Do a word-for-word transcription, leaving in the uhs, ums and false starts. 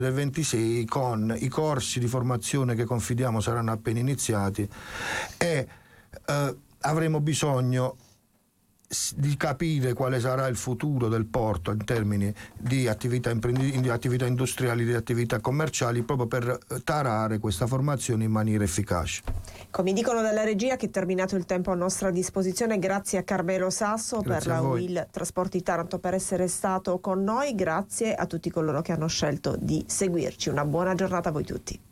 del ventisei, con i corsi di formazione che confidiamo saranno appena iniziati, e eh, avremo bisogno di capire quale sarà il futuro del porto in termini di attività, imprendi- di attività industriali, di attività commerciali, proprio per tarare questa formazione in maniera efficace. Come dicono dalla regia, che è terminato il tempo a nostra disposizione, grazie a Carmelo Sasso Grazie per a la voi. U I L Trasporti Taranto per essere stato con noi, grazie a tutti coloro che hanno scelto di seguirci. Una buona giornata a voi tutti.